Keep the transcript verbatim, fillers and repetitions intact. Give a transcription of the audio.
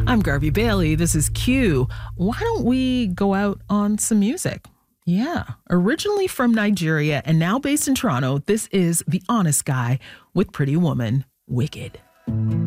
I'm Garvey Bailey. This is Q. Why don't we go out on some music? Yeah, originally from Nigeria and now based in Toronto, this is The Honest Guy with Pretty Woman, Wicked.